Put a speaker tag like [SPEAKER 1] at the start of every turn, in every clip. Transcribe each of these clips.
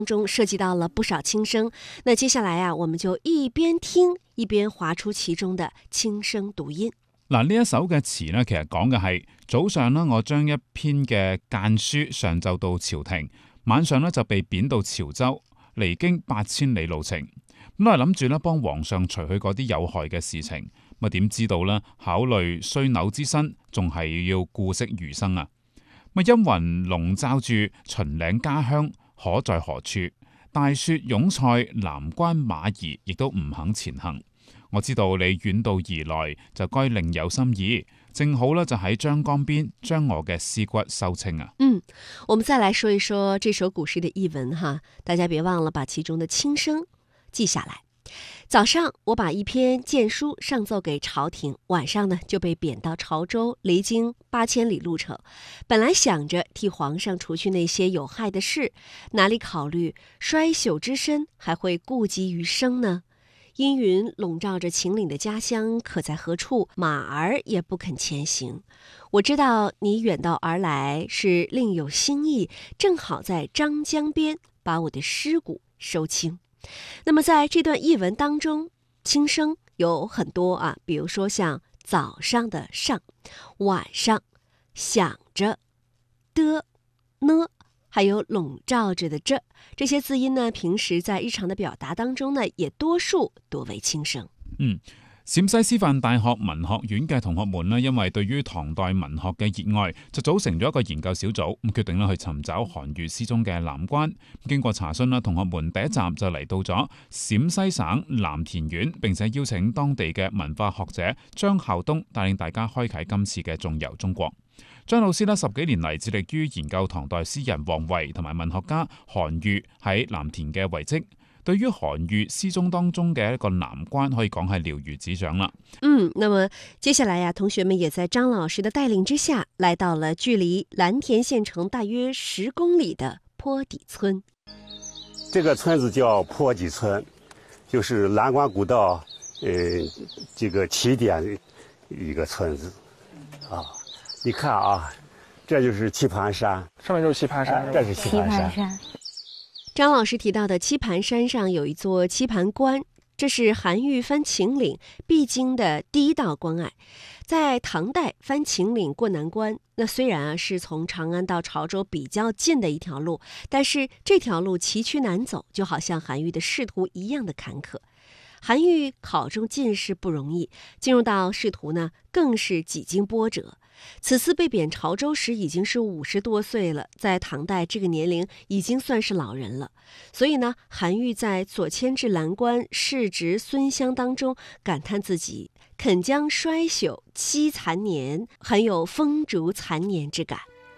[SPEAKER 1] 中涉及到了不少輕聲，那接下來我們就一邊聽一邊劃出其中的輕聲讀音。
[SPEAKER 2] 嗱，呢一首嘅詞呢，其實講嘅係早上呢，我將一篇嘅諫書上奏到朝廷，晚上呢就被貶到潮州，離經8000里路程。咁都係諗住呢幫皇上除去嗰啲有害嘅事情，咁點知道呢？考慮衰朽之身，仲係要顧惜餘生啊！咁陰雲籠罩住秦嶺家鄉，可在何處？大雪擁塞南關馬兒，亦都唔肯前行。我知道你遠道而來，就該另有心意。正好呢，就喺張江邊，將我嘅屍骨收清啊！
[SPEAKER 1] 我們再來說一說這首古詩的譯文哈，大家別忘了把其中的輕聲記下來。早上我把一篇諫書上奏給朝廷，晚上呢就被貶到潮州，離經8000里路程。本來想着替皇上除去那些有害的事，哪裡考慮衰朽之身還會顧及餘生呢？陰雲籠罩着秦嶺的家鄉，可在何處？馬兒也不肯前行。我知道你遠道而來是另有心意，正好在張江邊把我的屍骨收清。那麼在這段譯文當中，輕聲有很多比如說像早上的上，晚上想着的呢，還有籠罩着的這些字音呢，平時在日常的表達當中呢，也多數多為輕聲。
[SPEAKER 2] 陝西師範大學文學院嘅同學們呢，因為對於唐代文學嘅熱愛，就組成咗一個研究小組，咁決定去尋找韓愈詩中嘅南關。經過查詢啦，同學們第一站就嚟到咗陝西省藍田縣，並且邀請當地嘅文化學者張孝東帶領大家開啟今次嘅縱遊中國。張老師呢10幾年嚟致力於研究唐代詩人王維同埋文學家韓愈喺藍田嘅遺跡。對於韓愈詩中當中嘅一個南關，可以講係了如指掌啦。
[SPEAKER 1] 那麼接下來同學們也在張老師的帶領之下，來到了距離藍田縣城大約10公里的坡底村。
[SPEAKER 3] 這個村子叫坡底村，就是藍關古道這個起點一個村子啊。你看啊，這就是棋盤山，
[SPEAKER 4] 上面就是棋盤山，
[SPEAKER 3] 這是棋盤山。
[SPEAKER 1] 張老師提到的棋盤山上有一座棋盤關，這是韓愈翻秦嶺必經的第一道關隘。在唐代翻秦嶺過南關，那雖然是從長安到潮州比較近的一條路，但是這條路崎嶇難走，就好像韓愈的仕途一樣的坎坷。韓愈考中進士不容易，進入到仕途呢，更是幾經波折。此次被貶潮州時已經是50多歲了，在唐代這個年齡已經算是老人了。所以呢，韓愈在左遷至藍關世侄孫鄉當中感嘆自己肯將衰朽淒殘年，很有風燭殘年之感。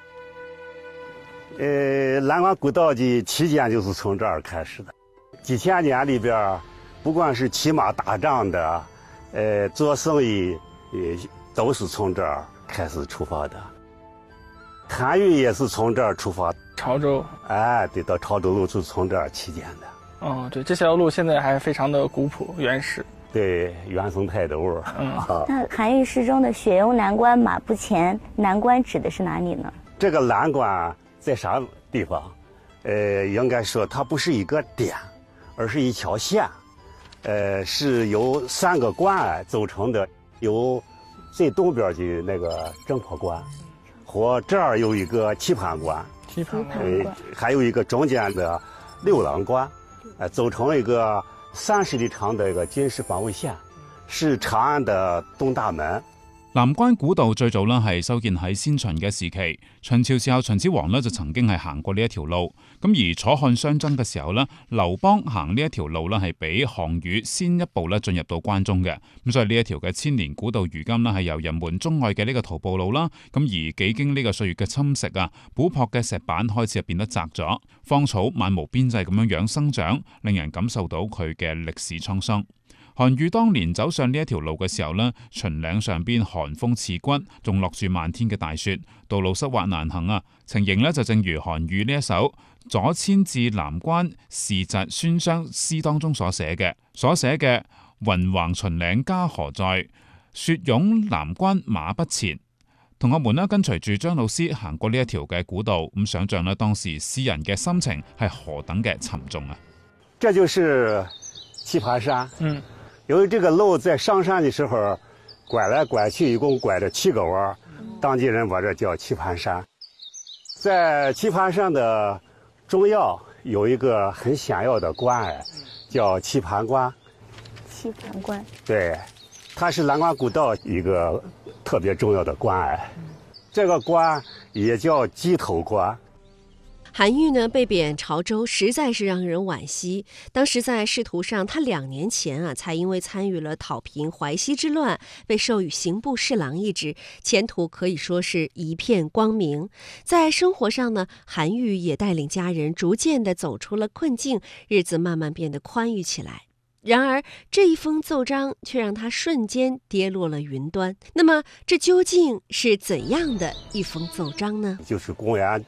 [SPEAKER 3] 藍關古道的起點就是從這兒開始的。幾千年裡邊，不管是騎馬打仗的，做生意，都是從這兒開始出發的。韓愈也是從這兒出發，
[SPEAKER 4] 潮州，
[SPEAKER 3] 對，到潮州路是從這兒起點的。
[SPEAKER 4] 對，這條路現在還非常的古樸原始，
[SPEAKER 3] 對，原生態的味兒。
[SPEAKER 5] 那韓愈詩中的雪擁南關馬不前，南關指的是哪裡呢？
[SPEAKER 3] 這個南關在啥地方？應該說它不是一個點，而是一條線，是由3個關隘組成的，由最東邊的那個鄭坡關，和這兒有一個棋盤關，還有一個中間的六郎關，組成一個30里長的一個軍事防衛線，是長安的東大門。
[SPEAKER 2] 南關古道最早呢係修建喺先秦嘅時期，秦朝時候秦始皇呢就曾經係行過呢一條路。咁而楚漢相爭嘅時候呢，劉邦行呢一條路呢係比項羽先一步呢進入到關中嘅。咁所以呢一條嘅千年古道，如今呢係由人們鍾愛嘅呢個徒步路啦。咁而幾經呢個歲月嘅侵蝕啊，古樸嘅石板開始變得窄咗，荒草漫無邊際咁樣生長，令人感受到佢嘅歷史滄桑。韓愈當年走上呢一條路嘅時候呢，秦嶺上邊寒風刺骨，仲落住漫天嘅大雪，道路濕滑難行啊！情形呢就正如韓愈呢一首《左遷至南關世侄孫鄉》詩當中所寫嘅雲橫秦嶺家何在，雪擁南關馬不前。 同學們呢跟隨住張老師行過呢一條嘅古道，咁想象呢當時詩人嘅心情係何等嘅沉重啊！
[SPEAKER 3] 這就是棋盤山。由於這個路在上山的時候拐來拐去，一共拐了7個彎，當地人把這叫棋盤山。在棋盤山的中央有一個很顯要的關隘，叫棋盤關。
[SPEAKER 5] 棋盤關，
[SPEAKER 3] 對，它是蘭關古道一個特別重要的關隘。這個關也叫雞頭關。
[SPEAKER 1] 韓愈呢被貶潮州，實在是讓人惋惜。當時在仕途上，他2年前才因為參與了討平淮西之亂，被授予刑部侍郎一職，前途可以說是一片光明。在生活上呢，韓愈也帶領家人逐漸地走出了困境，日子慢慢變得寬裕起來。然而，這一封奏章卻讓他瞬間跌落了雲端。那麼，這究竟是怎樣的一封奏章呢？
[SPEAKER 3] 就是公元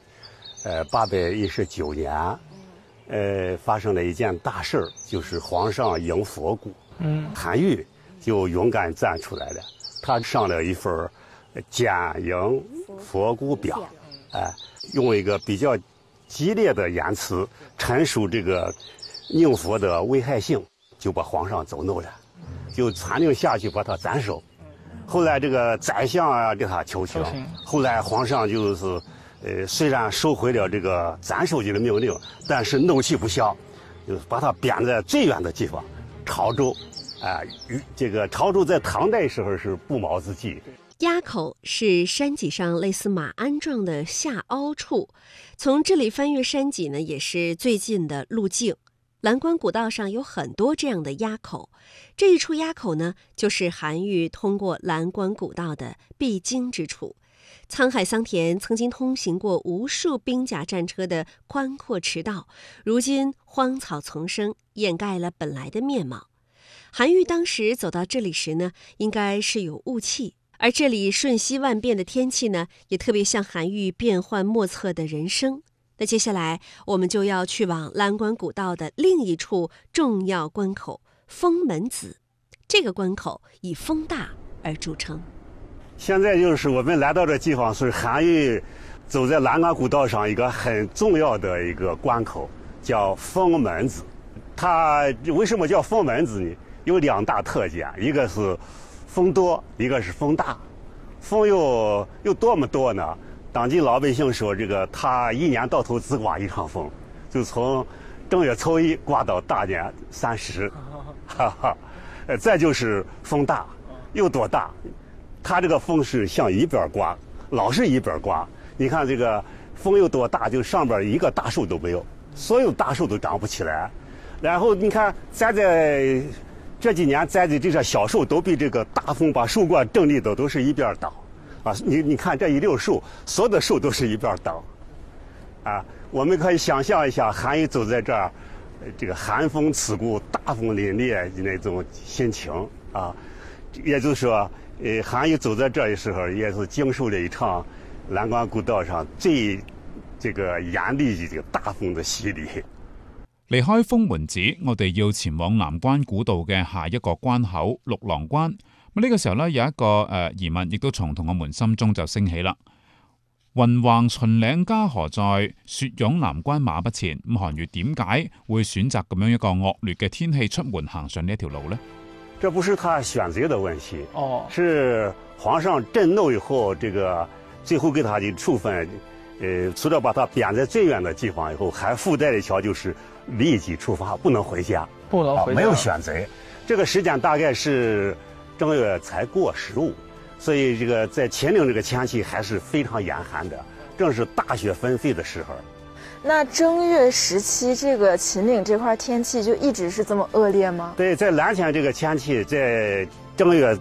[SPEAKER 3] 819年，發生了一件大事，就是皇上迎佛骨。韓愈就勇敢站出來了，他上了一份蹇迎佛骨表，用一個比較激烈的言辭陳述這個迎佛的危害性，就把皇上奏怒了，就傳令下去把他斬首。後來這個宰相啊給他求情，後來皇上就是雖然收回了這個斬首級的命令，但是怒氣不消，就把他貶在最遠的地方，潮州。這個潮州在唐代時候是不毛之地。
[SPEAKER 1] 垭口是山脊上類似馬鞍狀的下凹處，從這裡翻越山脊呢，也是最近的路徑。蘭關古道上有很多這樣的垭口，這一處垭口呢，就是韓愈通過蘭關古道的必經之處。滄海桑田曾經通行過無數兵甲戰車的寬闊馳道，如今荒草叢生，掩蓋了本來的面貌。韓愈當時走到這裡時呢，應該是有霧氣，而這裡瞬息萬變的天氣呢，也特別像韓愈變幻莫測的人生。那接下來我們就要去往蘭關古道的另一處重要關口封門子，這個關口以風大而著稱。
[SPEAKER 3] 現在就是我們來到這地方，是韓愈走在蘭關古道上一個很重要的一個關口，叫封門子。它為什麼叫封門子呢？有2大特點，一個是風多，一個是風大。風又多麼多呢？當今老百姓說，這個它一年到頭只刮一場風，就從正月初1刮到大年30，再就是風大，有多大？它這個風是向一邊刮，老是一邊刮。你看這個風有多大，就上邊一個大樹都沒有，所有大樹都長不起來。然後你看栽在這幾年栽的這些小樹，都被這個大風把樹冠整理的都是一邊倒。你看這一溜樹，所有的樹都是一邊倒。我們可以想象一下韓愈走在這兒，這個寒風刺骨、大風凜冽的那種心情啊。也就是說，韓愈走在這兒的時候，也是經受了一場蘭關古道上最這個嚴厲的這個大風的洗禮。
[SPEAKER 2] 離開封門子，我哋要前往南關古道嘅下一個關口六郎關。咁呢個時候呢，有一個疑問，亦都從同學們心中就升起啦。雲橫秦嶺家何在？雪擁南關馬不前。咁韓愈點解會選擇咁樣一個惡劣嘅天氣出門行上呢一條路呢？
[SPEAKER 3] 這不是他選擇的問題，是皇上震怒以後，這個最後給他的處分，除了把他貶在最遠的地方以後，還附帶一條就是立即出發，不能回家，沒有選擇。這個時間大概是正月才過15，所以這個在秦嶺這個天氣還是非常嚴寒的，正是大雪紛飛的時候。
[SPEAKER 6] 那正月17這個秦嶺這塊天氣就一直是這麼惡劣嗎？
[SPEAKER 3] 對，在藍天這個天氣，在正月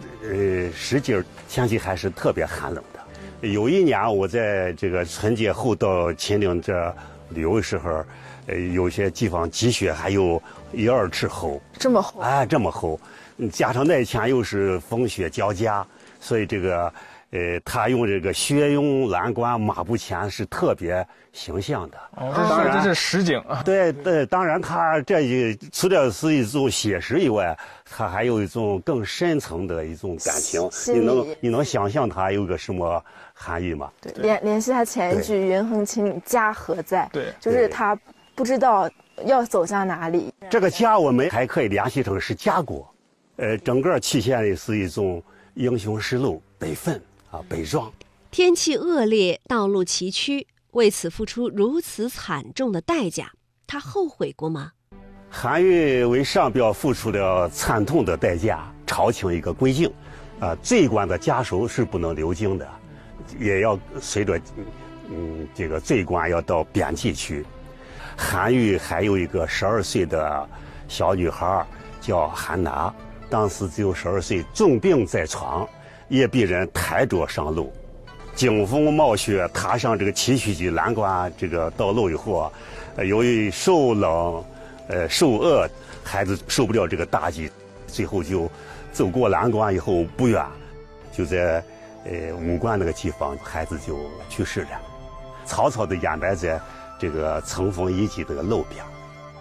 [SPEAKER 3] 10幾天氣還是特別寒冷的。有一年我在這個春節後到秦嶺這旅遊的時候，有些地方積雪還有1、2尺厚。
[SPEAKER 6] 這麼厚？
[SPEAKER 3] 這麼厚，加上那天又是風雪交加，所以這個他用这个雪拥蓝关马不前是特别形象的。
[SPEAKER 4] 当然这是实景啊。
[SPEAKER 3] 对，当然他这除了是一种写实以外，他还有一种更深层的一种感情。你能想象他有个什么含义吗？
[SPEAKER 6] 对，联系他前一句“云横秦岭家何在”，
[SPEAKER 4] 对，
[SPEAKER 6] 就是他不知道要走向哪里。
[SPEAKER 3] 这个家我们还可以联系成是家国，整个体现的是一种英雄实录、悲愤啊、悲壮。
[SPEAKER 1] 天气恶劣，道路崎岖，为此付出如此惨重的代价，他后悔过吗？
[SPEAKER 3] 韩愈为上表付出了惨痛的代价，朝廷一个规定，罪官的家属是不能流经的，也要随着这个罪官要到边际去。韩愈还有一个12岁的小女孩叫韩娜，当时只有12岁，重病在床，也被人抬着上路。惊风冒雪踏上这个崎岖的蓝关这个道路以后，由于受冷受饿，孩子受不了这个打击，最后就走过蓝关以后不远，就在武关那个地方，孩子就去世了，草草的掩埋在这个乘风遗迹这个路边。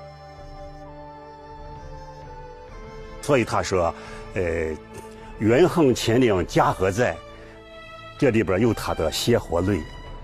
[SPEAKER 3] 所以他说，云横秦岭家何在？這裏邊有他的血和淚。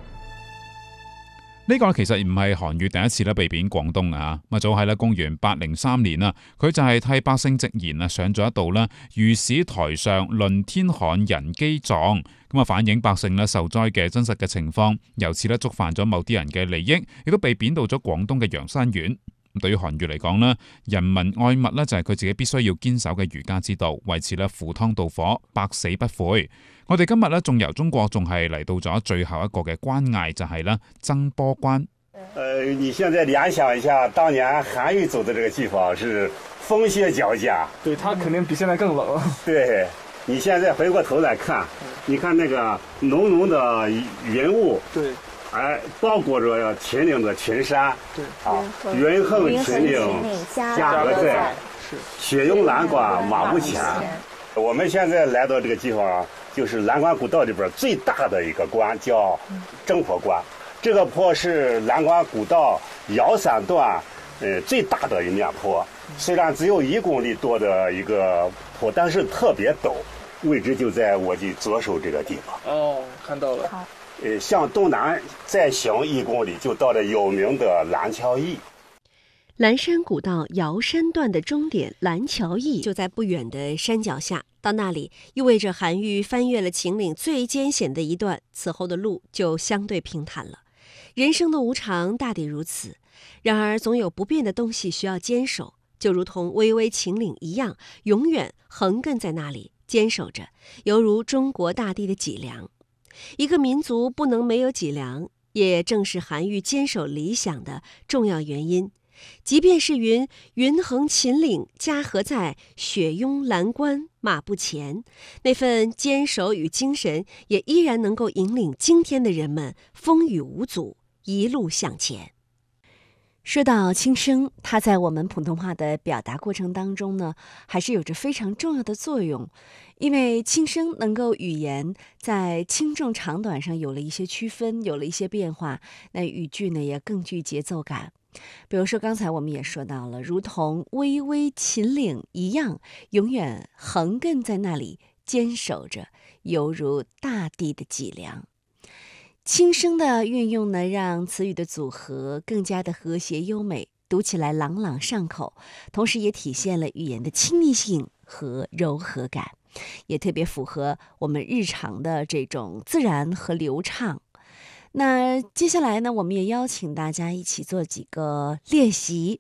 [SPEAKER 2] 呢個其實唔係韓愈第一次被貶廣東啊，早喺公元803年啊，佢就係替百姓直言啊，上咗一道啦，御史台上論天旱人饑狀，反映百姓受災嘅真實嘅情況，由此觸犯咗某啲人嘅利益，亦都被貶到咗廣東嘅陽山縣。對於韓愈嚟講咧，人民愛物咧就係佢自己必須要堅守嘅儒家之道，為此咧赴湯蹈火，百死不悔。我哋今日咧仲由中國仲係嚟到咗最後一個嘅關隘，就係曾波關。
[SPEAKER 3] 你現在聯想一下，當年韓愈走的這個地方是風雪交加，
[SPEAKER 4] 對，它肯定比現在更冷。
[SPEAKER 3] 對，你現在回過頭來看，你看那個濃濃的雲霧，
[SPEAKER 4] 對。
[SPEAKER 3] 包裹着秦嶺的群山，
[SPEAKER 4] 對
[SPEAKER 3] 啊，雲橫秦嶺家何在？雪擁藍關馬不前。我們現在來到這個地方，就是藍關古道裏邊最大的一個關，叫正坡關。這個坡是藍關古道腰山段，最大的一面坡。雖然只有1公里多的一個坡，但是特別陡，位置就在我的左手這個地方。
[SPEAKER 4] 哦，看到了。好。
[SPEAKER 3] 向東南再行1公里，就到了有名的藍橋驛。
[SPEAKER 1] 藍山古道瑤山段的終點藍橋驛就在不遠的山腳下，到那裡意味着韓愈翻越了秦嶺最艱險的一段，此後的路就相對平坦了。人生的無常大抵如此，然而總有不變的東西需要堅守，就如同巍巍秦嶺一樣，永遠橫亘在那裡堅守着，猶如中國大地的脊梁。一個民族不能沒有脊梁，也正是韓愈堅守理想的重要原因。即便是雲橫秦嶺家何在，雪擁藍關馬不前，那份堅守與精神也依然能夠引領今天的人們風雨無阻，一路向前。說到輕聲，它在我們普通話的表達過程當中呢，還是有着非常重要的作用。因為輕聲能夠語言在輕重長短上有了一些區分，有了一些變化，那語句呢也更具節奏感。比如說剛才我們也說到了，如同巍巍秦嶺一樣，永遠橫亘在那裡，堅守着，猶如大地的脊梁。輕聲的運用呢，讓詞語的組合更加的和諧優美，讀起來朗朗上口，同時也體現了語言的親密性和柔和感，也特別符合我們日常的這種自然和流暢。那接下來呢，我們也邀請大家一起做幾個練習。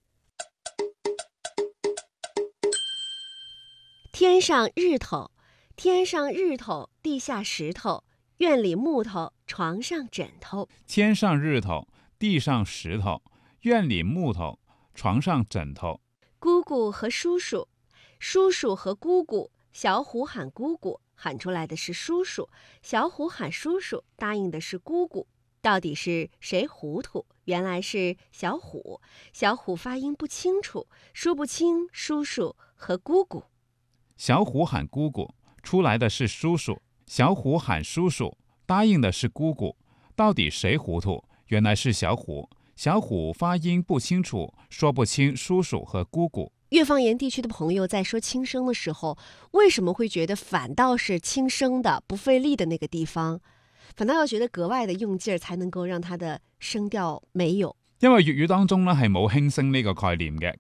[SPEAKER 1] 天上日頭，天上日頭，地下石頭，院裡木頭，床上枕頭。
[SPEAKER 2] 天上日頭，地上石頭，院裡木頭，床上枕頭。
[SPEAKER 1] 姑姑和叔叔，叔叔和姑姑，小虎喊姑姑，喊出來的是叔叔；小虎喊叔叔，答應的是姑姑。到底是誰糊塗？原來是小虎。小虎發音不清楚，說不清叔叔和姑姑。
[SPEAKER 2] 小虎喊姑姑，出來的是叔叔； 小虎喊叔叔，答应的是姑姑，到底谁糊涂？原来是小虎。小虎发音不清楚，说不清叔叔和姑姑。
[SPEAKER 1] 粤方言地区的朋友在说轻声的时候，为什么会觉得反倒是轻声的不费力的那个地方，反倒要覺得格外的用勁兒，才能夠讓它的聲調美有？
[SPEAKER 2] 因為粵語當中咧係冇輕聲呢個概念嘅，